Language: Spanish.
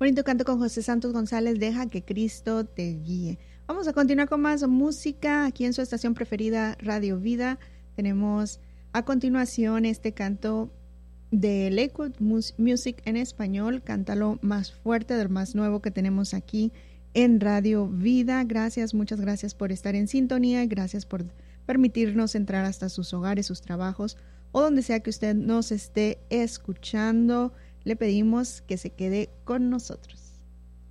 Bonito canto con José Santos González, Deja que Cristo te guíe. Vamos a continuar con más música aquí en su estación preferida, Radio Vida. Tenemos a continuación este canto de Lakewood Music en español, Cántalo Más Fuerte, del más nuevo que tenemos aquí en Radio Vida. Gracias, muchas gracias por estar en sintonía y gracias por permitirnos entrar hasta sus hogares, sus trabajos o donde sea que usted nos esté escuchando. Le pedimos que se quede con nosotros.